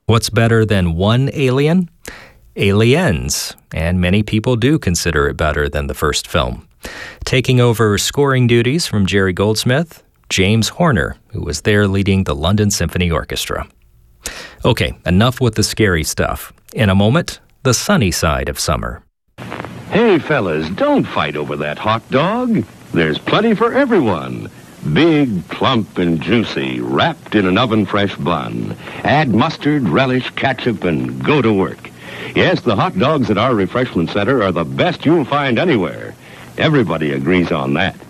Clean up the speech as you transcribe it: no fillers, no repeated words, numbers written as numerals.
What's better than one Alien? Aliens, and many people do consider it better than the first film. Taking over scoring duties from Jerry Goldsmith, James Horner, who was there leading the London Symphony Orchestra. Okay, enough with the scary stuff. In a moment, the sunny side of summer. Hey, fellas, don't fight over that hot dog. There's plenty for everyone. Big, plump, and juicy, wrapped in an oven-fresh bun. Add mustard, relish, ketchup, and go to work. Yes, the hot dogs at our refreshment center are the best you'll find anywhere. Everybody agrees on that.